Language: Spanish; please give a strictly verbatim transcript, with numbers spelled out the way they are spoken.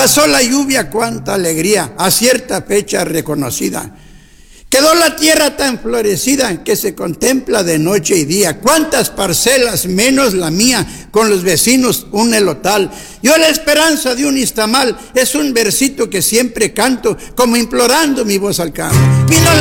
Pasó la lluvia, cuánta alegría, a cierta fecha reconocida. Quedó la tierra tan florecida que se contempla de noche y día. Cuántas parcelas menos la mía, con los vecinos un elotal. Yo la esperanza de un istamal es un versito que siempre canto, como implorando mi voz al canto. Vino